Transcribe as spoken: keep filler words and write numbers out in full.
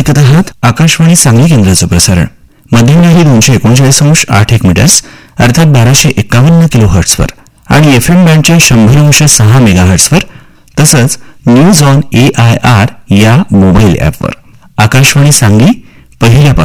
ऐकत आहात आकाशवाणी सांगली केंद्राचं प्रसारण. मध्यमलहरी दोनशे एकोणचाळीस अंश आठ एक मीटर्स अर्थात बाराशे एक्कावन्न किलो हर्ट्सवर आणि एफ एम बँडच्या शंभर अंश सहा मेगा हर्ट्सवर तसंच news on A I R या मोबाईल ॲपवर. आकाशवाणी सांगली पहिल्यापासून